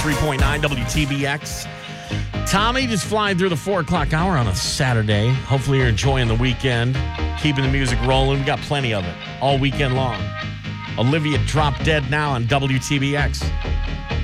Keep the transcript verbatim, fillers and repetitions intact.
three point nine W T B X. Tommy just flying through the four o'clock hour on a Saturday. Hopefully you're enjoying the weekend, keeping the music rolling. We got plenty of it all weekend long. Olivia Drop Dead now on W T B X.